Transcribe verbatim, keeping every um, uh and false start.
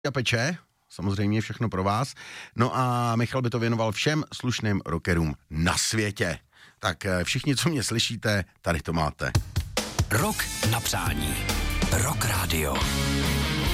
a peče, samozřejmě všechno pro vás. No a Michal by to věnoval všem slušným rockerům na světě. Tak všichni, co mě slyšíte, tady to máte. Rock na přání. Rock Radio.